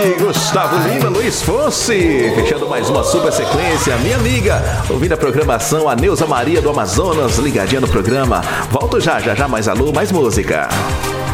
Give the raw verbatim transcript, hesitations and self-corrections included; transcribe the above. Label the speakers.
Speaker 1: aí, Gustavo Lima, Luiz Fonsi, fechando mais uma super sequência. Minha amiga, ouvindo a programação, a Neuza Maria do Amazonas, ligadinha no programa. Volto já, já já, mais alô, mais música.